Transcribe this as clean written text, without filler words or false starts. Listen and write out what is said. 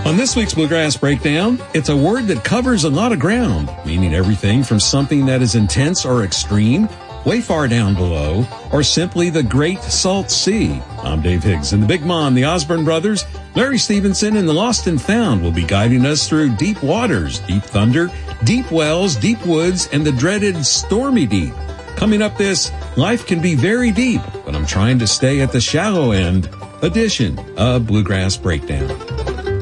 On this week's Bluegrass Breakdown, it's a word that covers a lot of ground, meaning everything from something that is intense or extreme, way far down below, or simply the Great Salt Sea. I'm Dave Higgs, and the Big Mom, the Osborne Brothers, Larry Stevenson, and the Lost and Found will be guiding us through deep waters, deep thunder, deep wells, deep woods, and the dreaded stormy deep. Coming up this Life Can Be Very Deep, but I'm trying to stay at the shallow end edition of Bluegrass Breakdown.